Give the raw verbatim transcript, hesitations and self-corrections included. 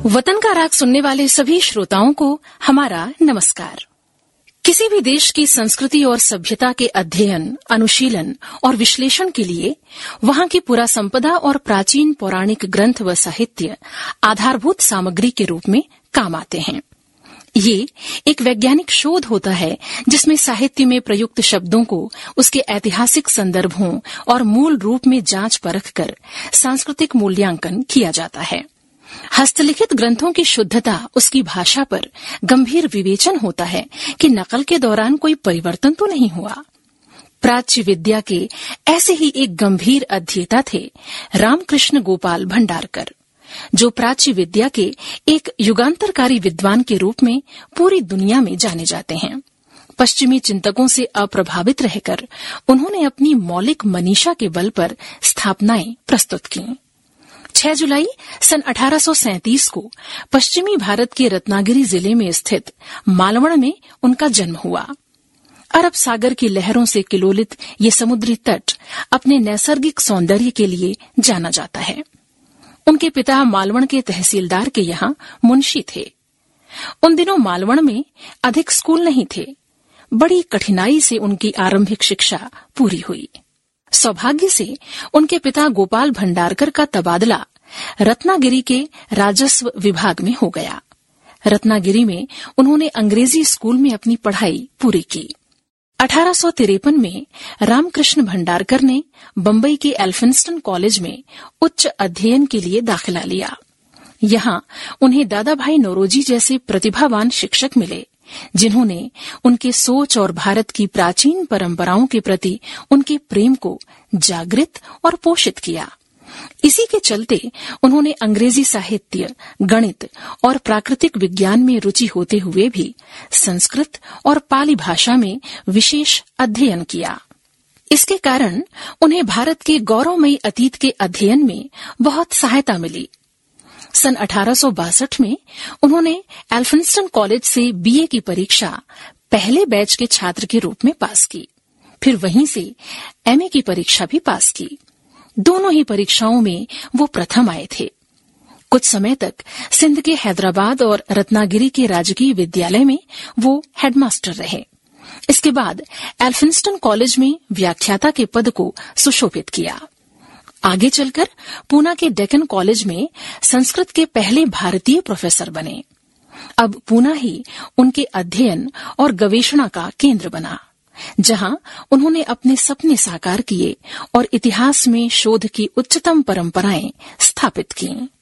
वतन का राग सुनने वाले सभी श्रोताओं को हमारा नमस्कार। किसी भी देश की संस्कृति और सभ्यता के अध्ययन, अनुशीलन और विश्लेषण के लिए वहां की पुरा संपदा और प्राचीन पौराणिक ग्रंथ व साहित्य आधारभूत सामग्री के रूप में काम आते हैं। ये एक वैज्ञानिक शोध होता है जिसमें साहित्य में प्रयुक्त शब्दों को उसके ऐतिहासिक संदर्भों और मूल रूप में जांच परख कर सांस्कृतिक मूल्यांकन किया जाता है। हस्तलिखित ग्रंथों की शुद्धता, उसकी भाषा पर गंभीर विवेचन होता है कि नकल के दौरान कोई परिवर्तन तो नहीं हुआ। प्राच्य विद्या के ऐसे ही एक गंभीर अध्येता थे रामकृष्ण गोपाल भंडारकर, जो प्राच्य विद्या के एक युगांतरकारी विद्वान के रूप में पूरी दुनिया में जाने जाते हैं। पश्चिमी चिंतकों से अप्रभावित रहकर उन्होंने अपनी मौलिक मनीषा के बल पर स्थापनाएं प्रस्तुत की। छह जुलाई सन अठारह सौ सैंतीस को पश्चिमी भारत के रत्नागिरी जिले में स्थित मालवण में उनका जन्म हुआ। अरब सागर की लहरों से किलोलित ये समुद्री तट अपने नैसर्गिक सौंदर्य के लिए जाना जाता है। उनके पिता मालवण के तहसीलदार के यहाँ मुंशी थे। उन दिनों मालवण में अधिक स्कूल नहीं थे। बड़ी कठिनाई से उनकी आरंभिक शिक्षा पूरी हुई। सौभाग्य से उनके पिता गोपाल भंडारकर का तबादला रत्नागिरी के राजस्व विभाग में हो गया। रत्नागिरी में उन्होंने अंग्रेजी स्कूल में अपनी पढ़ाई पूरी की। अठारह सौ तिरपन में रामकृष्ण भंडारकर ने बंबई के एल्फिंस्टन कॉलेज में उच्च अध्ययन के लिए दाखिला लिया। यहाँ उन्हें दादा भाई नौरोजी जैसे प्रतिभावान शिक्षक मिले, जिन्होंने उनके सोच और भारत की प्राचीन परंपराओं के प्रति उनके प्रेम को जागृत और पोषित किया। इसी के चलते उन्होंने अंग्रेजी साहित्य, गणित और प्राकृतिक विज्ञान में रुचि होते हुए भी संस्कृत और पाली भाषा में विशेष अध्ययन किया। इसके कारण उन्हें भारत के गौरवमयी अतीत के अध्ययन में बहुत सहायता मिली। सन अठारह सौ बासठ में उन्होंने एल्फिंस्टन कॉलेज से बीए की परीक्षा पहले बैच के छात्र के रूप में पास की। फिर वहीं से एमए की परीक्षा भी पास की। दोनों ही परीक्षाओं में वो प्रथम आए थे। कुछ समय तक सिंध के हैदराबाद और रत्नागिरी के राजकीय विद्यालय में वो हेडमास्टर रहे। इसके बाद एल्फिंस्टन कॉलेज में व्याख्याता के पद को सुशोभित किया। आगे चलकर पूना के डेक्कन कॉलेज में संस्कृत के पहले भारतीय प्रोफेसर बने। अब पूना ही उनके अध्ययन और गवेषणा का केंद्र बना, जहां उन्होंने अपने सपने साकार किए और इतिहास में शोध की उच्चतम परंपराएं स्थापित की।